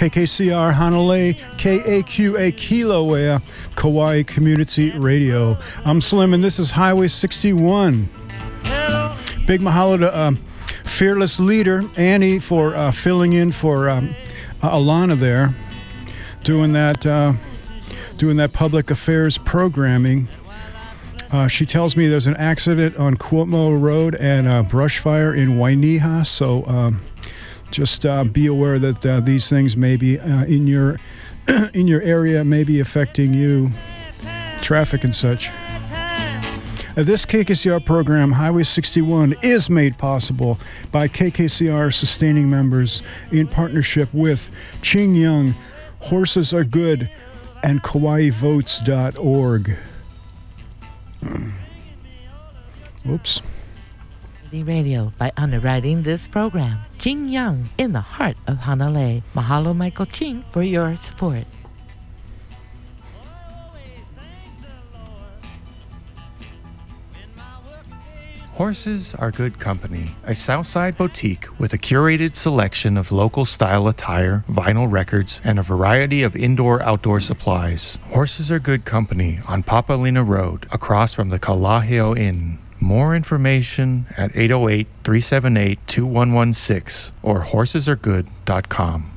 KKCR Hanalei, KAQA Kilauea, Kauai Community Radio. I'm Slim, and this is Highway 61. Big mahalo to fearless leader Annie for filling in for Alana there, doing that public affairs programming. She tells me there's an accident on Cuomo Road and a brush fire in Wainiha, so just be aware that these things may be in your area, may be affecting you, traffic and such. This KKCR program, Highway 61, is made possible by KKCR sustaining members in partnership with Ching Young, Horses Are Good, and KauaiVotes.org. Whoops. Radio by underwriting this program. Ching Young in the heart of Hanalei. Mahalo, Michael Ching, for your support. Horses Are Good Company, a Southside boutique with a curated selection of local style attire, vinyl records, and a variety of indoor-outdoor supplies. Horses Are Good Company on Papalina Road, across from the Kalaheo Inn. More information at 808-378-2116 or horsesaregood.com.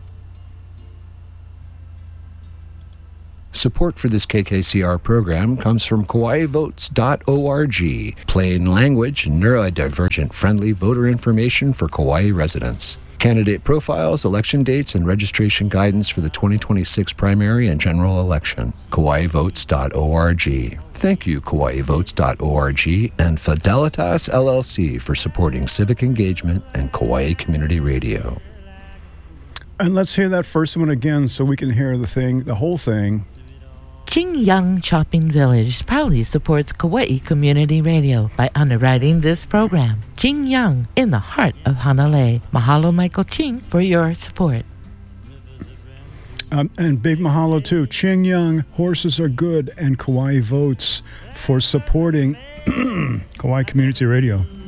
Support for this KKCR program comes from KauaiVotes.org, plain language, neurodivergent friendly voter information for Kauai residents. Candidate profiles, election dates, and registration guidance for the 2026 primary and general election. KauaiVotes.org. Thank you, KauaiVotes.org and Fidelitas LLC for supporting civic engagement and Kauai Community Radio. And let's hear that first one again so we can hear the whole thing. Ching Young Shopping Village proudly supports Kauai Community Radio by underwriting this program. Ching Young in the heart of Hanalei. Mahalo, Michael Ching, for your support. And big mahalo too. Ching Young, Horses Are Good, and Kauai Votes for supporting Kauai Community Radio.